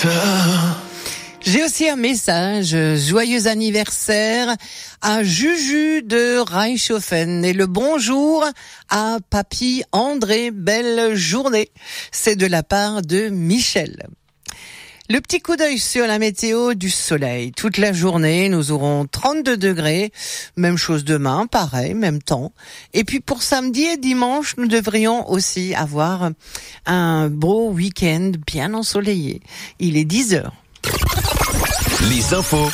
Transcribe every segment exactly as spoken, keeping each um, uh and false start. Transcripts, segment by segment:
J'ai aussi un message, joyeux anniversaire à Juju de Reichshofen et le bonjour à Papy André, belle journée. C'est de la part de Michel. Le petit coup d'œil sur la météo du soleil. Toute la journée, nous aurons trente-deux degrés. Même chose demain, pareil, même temps. Et puis pour samedi et dimanche, nous devrions aussi avoir un beau week-end bien ensoleillé. Il est dix heures. Les infos.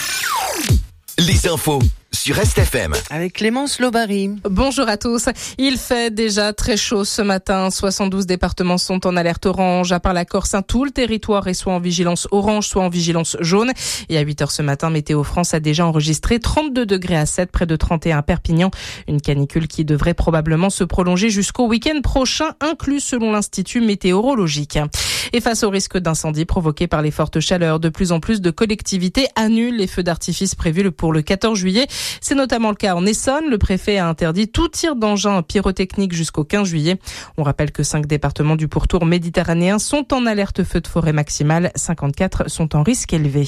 Les infos sur Est F M. Avec Clémence Lobary. Bonjour à tous. Il fait déjà très chaud ce matin. soixante-douze départements sont en alerte orange. À part la Corse, tout le territoire est soit en vigilance orange, soit en vigilance jaune. Et à huit heures ce matin, Météo France a déjà enregistré trente-deux degrés à sept, près de trente et un à Perpignan. Une canicule qui devrait probablement se prolonger jusqu'au week-end prochain, inclus selon l'Institut météorologique. Et face au risque d'incendie provoqué par les fortes chaleurs, de plus en plus de collectivités annulent les feux d'artifice prévus pour le quatorze juillet. C'est notamment le cas en Essonne. Le préfet a interdit tout tir d'engin pyrotechnique jusqu'au quinze juillet. On rappelle que cinq départements du pourtour méditerranéen sont en alerte feu de forêt maximale. cinquante-quatre sont en risque élevé.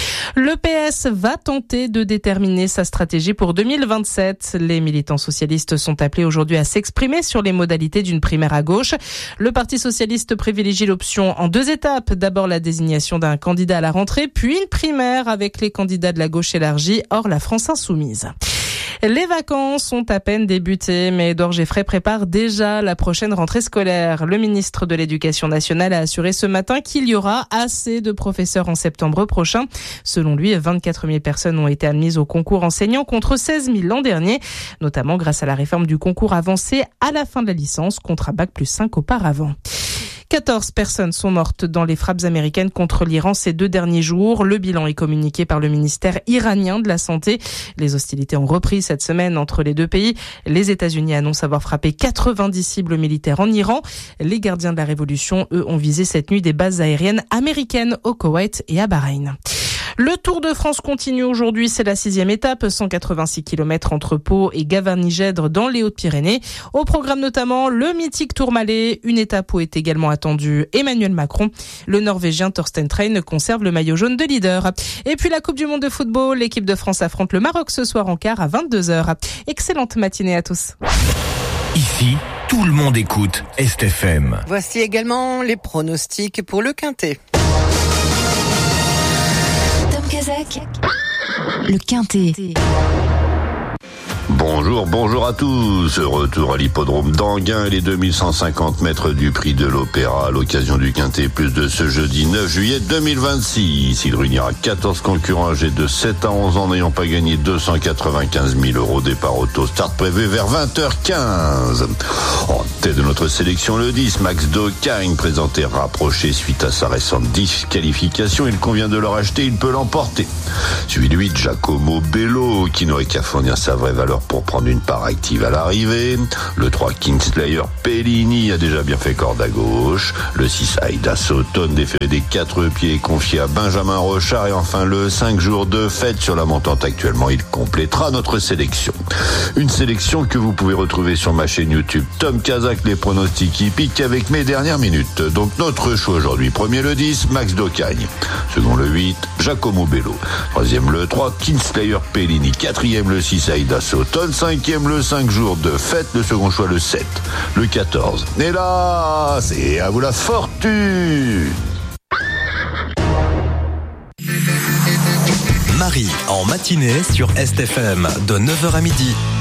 Le P S va tenter de déterminer sa stratégie pour deux mille vingt-sept. Les militants socialistes sont appelés aujourd'hui à s'exprimer sur les modalités d'une primaire à gauche. Le Parti socialiste privilégie l'option en deux étapes. D'abord la désignation d'un candidat à la rentrée, puis une primaire avec les candidats de la gauche élargie, hors la France insoumise. Les vacances ont à peine débuté, mais Édouard Geffray prépare déjà la prochaine rentrée scolaire. Le ministre de l'Éducation nationale a assuré ce matin qu'il y aura assez de professeurs en septembre prochain. Selon lui, vingt-quatre mille personnes ont été admises au concours enseignant contre seize mille l'an dernier, notamment grâce à la réforme du concours avancé à la fin de la licence contre un bac plus cinq auparavant. quatorze personnes sont mortes dans les frappes américaines contre l'Iran ces deux derniers jours. Le bilan est communiqué par le ministère iranien de la Santé. Les hostilités ont repris cette semaine entre les deux pays. Les États-Unis annoncent avoir frappé quatre-vingt-dix cibles militaires en Iran. Les gardiens de la révolution, eux, ont visé cette nuit des bases aériennes américaines au Koweït et à Bahreïn. Le Tour de France continue aujourd'hui, c'est la sixième étape, cent quatre-vingt-six kilomètres entre Pau et Gavarnie-Gèdre dans les Hautes-Pyrénées. Au programme notamment le mythique Tourmalet, une étape où est également attendu Emmanuel Macron. Le Norvégien Thorsten Train conserve le maillot jaune de leader. Et puis la Coupe du Monde de football, l'équipe de France affronte le Maroc ce soir en quart à vingt-deux heures. Excellente matinée à tous. Ici, tout le monde écoute Est F M. Voici également les pronostics pour le Quintet. Kazakh, le Quintet. Bonjour, bonjour à tous. Retour à l'hippodrome d'Anguin et les deux mille cent cinquante mètres du prix de l'Opéra à l'occasion du Quintet Plus de ce jeudi neuf juillet deux mille vingt-six. Il réunira quatorze concurrents âgés de sept à onze ans n'ayant pas gagné deux cent quatre-vingt-quinze mille euros. Départ auto start prévu vers vingt heures quinze. En tête de notre sélection, le dix, Max Docagne, présenté rapproché suite à sa récente disqualification. Il convient de le racheter, il peut l'emporter. Suivi de huit, Giacomo Bello, qui n'aurait qu'à fournir sa vraie valeur pour prendre une part active à l'arrivée. Le trois, Kingslayer Pellini a déjà bien fait corde à gauche. Le six, Aida Sauton, défait des quatre pieds, confié à Benjamin Rochard. Et enfin le cinq, Jours de fête sur la montante actuellement. Il complétera notre sélection. Une sélection que vous pouvez retrouver sur ma chaîne YouTube Tom Kazakh, les pronostics hippiques avec mes dernières minutes. Donc notre choix aujourd'hui. Premier le dix, Max Docagne. Second le huit, Giacomo Bello. Troisième le trois, Kingslayer Pellini. Quatrième le six, Aida Sauton. Cinquième le cinq, Jours de fête. Le second choix le sept, le quatorze. Et là, c'est à vous la fortune. Marie en matinée sur Est F M de neuf heures à midi.